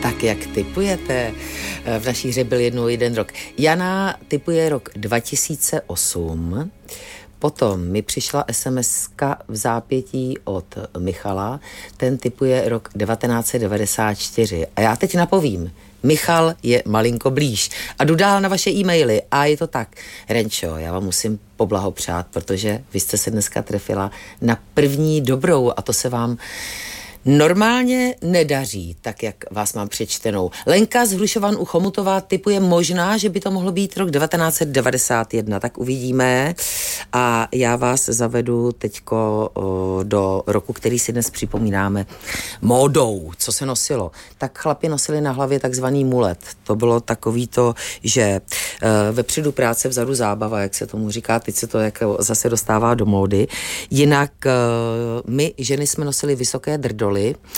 Tak jak tipujete? V naší hře byl jednou jeden rok. Jana tipuje rok 2008. Potom mi přišla SMS-ka v zápětí od Michala. Ten tipuje rok 1994. A já teď napovím. Michal je malinko blíž. A jdu dál na vaše e-maily. A je to tak. Renčo, já vám musím poblahopřát, protože vy jste se dneska trefila na první dobrou a to se vám normálně nedaří, tak jak vás mám přečtenou. Lenka z Hrušovan u Chomutová tipuje možná, že by to mohlo být rok 1991, tak uvidíme. A já vás zavedu teďko do roku, který si dnes připomínáme módou. Co se nosilo? Tak chlapi nosili na hlavě takzvaný mulet. To bylo takový to, že vepředu práce, vzadu zábava, jak se tomu říká, teď se to jako zase dostává do módy. Jinak my ženy jsme nosili vysoké drdoly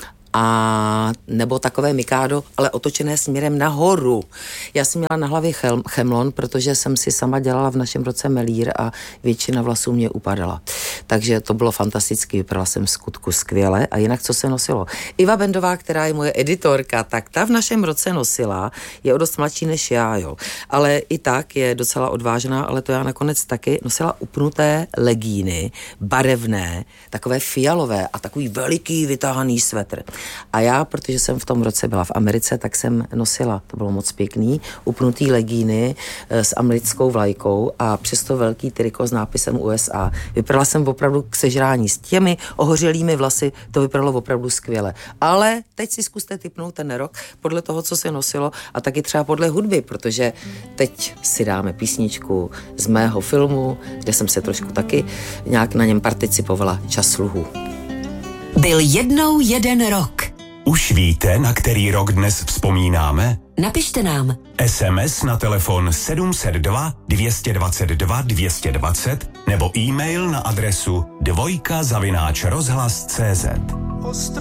a nebo takové mikádo, ale otočené směrem nahoru. Já jsem měla na hlavě chemlon, protože jsem si sama dělala v našem roce melír a většina vlasů mě upadala. Takže to bylo fantasticky, vypadala jsem v skutku skvěle. A jinak, co se nosilo? Iva Bendová, která je moje editorka, tak ta v našem roce nosila, je o dost mladší než já, jo. Ale i tak je docela odvážná, ale to já nakonec taky nosila upnuté legíny, barevné, takové fialové a takový veliký vytáhaný svetr. A já, protože jsem v tom roce byla v Americe, tak jsem nosila, to bylo moc pěkný, upnutý legíny s americkou vlajkou a přesto velký triko s nápisem USA. Vypadala jsem opravdu k sežrání. S těmi ohořelými vlasy to vypadalo opravdu skvěle. Ale teď si zkuste tipnout ten rok podle toho, co se nosilo a taky třeba podle hudby, protože teď si dáme písničku z mého filmu, kde jsem se trošku taky nějak na něm participovala, Čas sluhů. Byl jednou jeden rok. Už víte, na který rok dnes vzpomínáme? Napište nám. SMS na telefon 702 222 220 nebo e-mail na adresu dvojka@rozhlas.cz.